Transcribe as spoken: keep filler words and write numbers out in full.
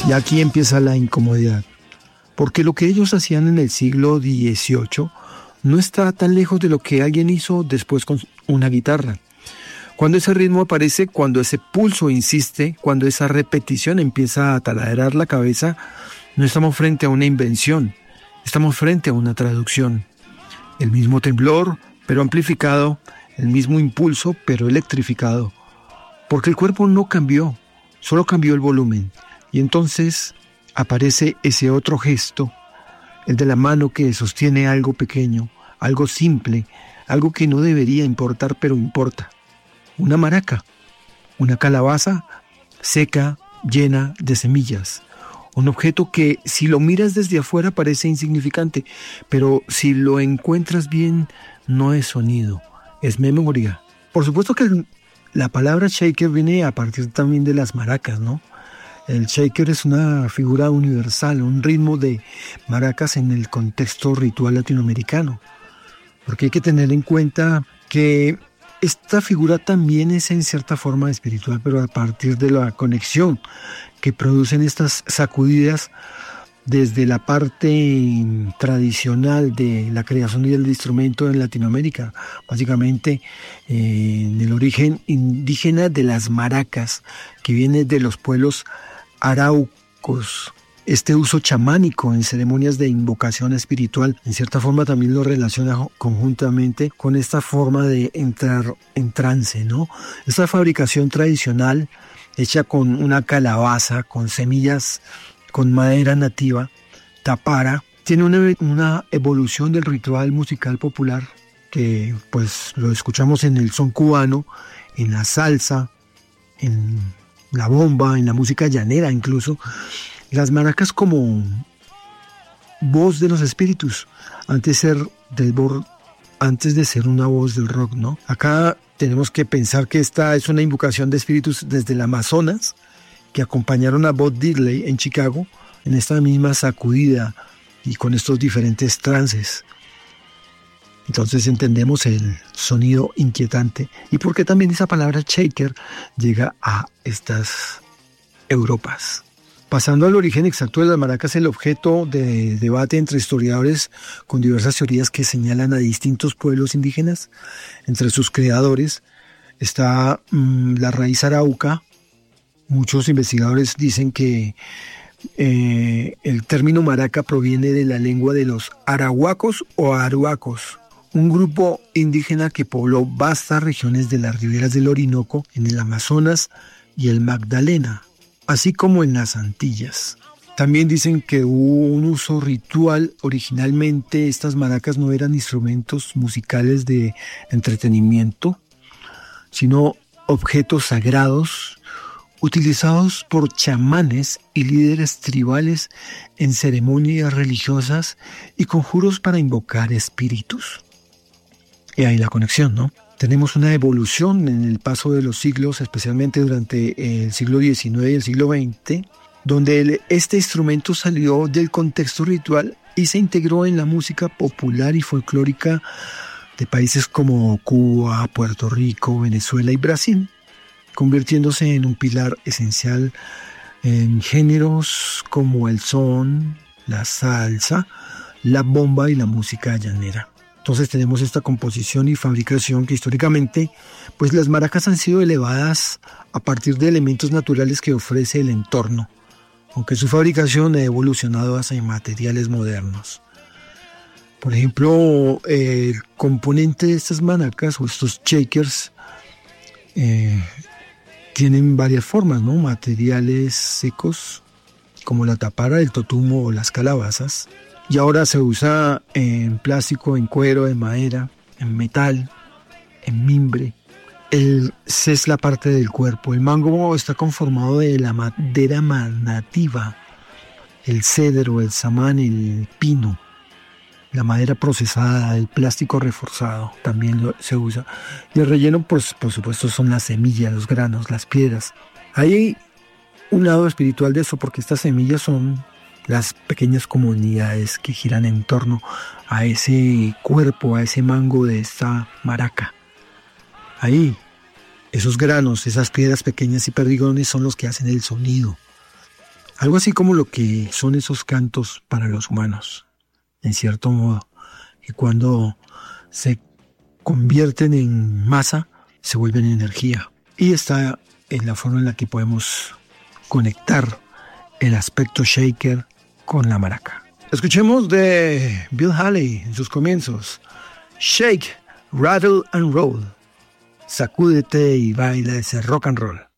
Y aquí empieza la incomodidad, porque lo que ellos hacían en el siglo dieciocho no está tan lejos de lo que alguien hizo después con una guitarra. Cuando ese ritmo aparece, cuando ese pulso insiste, cuando esa repetición empieza a taladrar la cabeza, no estamos frente a una invención, estamos frente a una traducción. El mismo temblor, pero amplificado, el mismo impulso, pero electrificado. Porque el cuerpo no cambió, solo cambió el volumen. Y entonces aparece ese otro gesto, el de la mano que sostiene algo pequeño, algo simple, algo que no debería importar, pero importa. Una maraca, una calabaza seca, llena de semillas. Un objeto que si lo miras desde afuera parece insignificante, pero si lo encuentras bien, no es sonido, es memoria. Por supuesto que el, la palabra shaker viene a partir también de las maracas, ¿no? El shaker es una figura universal, un ritmo de maracas en el contexto ritual latinoamericano. Porque hay que tener en cuenta que esta figura también es en cierta forma espiritual, pero a partir de la conexión que producen estas sacudidas desde la parte tradicional de la creación del instrumento en Latinoamérica, básicamente eh, en el origen indígena de las maracas, que viene de los pueblos araucos. Este uso chamánico en ceremonias de invocación espiritual, en cierta forma también lo relaciona conjuntamente con esta forma de entrar en trance, ¿no? Esta fabricación tradicional, hecha con una calabaza, con semillas, con madera nativa, tapara, tiene una, una evolución del ritual musical popular que pues lo escuchamos en el son cubano, en la salsa, en la bomba, en la música llanera incluso. Las maracas como voz de los espíritus, antes de ser del bor, antes de ser una voz del rock, ¿no? Acá tenemos que pensar que esta es una invocación de espíritus desde el Amazonas, que acompañaron a Bob Dylan en Chicago, en esta misma sacudida y con estos diferentes trances. Entonces entendemos el sonido inquietante y por qué también esa palabra shaker llega a estas Europas. Pasando al origen exacto de las maracas, el objeto de debate entre historiadores con diversas teorías que señalan a distintos pueblos indígenas. Entre sus creadores está mmm, la raíz arauca. Muchos investigadores dicen que eh, el término maraca proviene de la lengua de los arahuacos o aruacos, un grupo indígena que pobló vastas regiones de las riberas del Orinoco, en el Amazonas y el Magdalena, así como en las Antillas. También dicen que hubo un uso ritual. Originalmente estas maracas no eran instrumentos musicales de entretenimiento, sino objetos sagrados utilizados por chamanes y líderes tribales en ceremonias religiosas y conjuros para invocar espíritus. Y ahí la conexión, ¿no? Tenemos una evolución en el paso de los siglos, especialmente durante el siglo diecinueve y el siglo veinte, donde el, este instrumento salió del contexto ritual y se integró en la música popular y folclórica de países como Cuba, Puerto Rico, Venezuela y Brasil, convirtiéndose en un pilar esencial en géneros como el son, la salsa, la bomba y la música llanera. Entonces tenemos esta composición y fabricación que históricamente, pues las maracas han sido elevadas a partir de elementos naturales que ofrece el entorno, aunque su fabricación ha evolucionado hacia materiales modernos. Por ejemplo, el componente de estas maracas o estos shakers eh, tienen varias formas, ¿no? Materiales secos como la tapara, el totumo o las calabazas. Y ahora se usa en plástico, en cuero, en madera, en metal, en mimbre. El C es la parte del cuerpo. El mango está conformado de la madera nativa, el cedro, el samán, el pino. La madera procesada, el plástico reforzado también lo, se usa. Y el relleno, pues, por supuesto, son las semillas, los granos, las piedras. Hay un lado espiritual de eso, porque estas semillas son las pequeñas comunidades que giran en torno a ese cuerpo, a ese mango de esta maraca. Ahí, esos granos, esas piedras pequeñas y perdigones son los que hacen el sonido. Algo así como lo que son esos cantos para los humanos, en cierto modo, que cuando se convierten en masa, se vuelven energía. Y está en la forma en la que podemos conectar el aspecto shaker con la maraca. Escuchemos de Bill Haley en sus comienzos. Shake, rattle and roll. Sacúdete y baila ese rock and roll.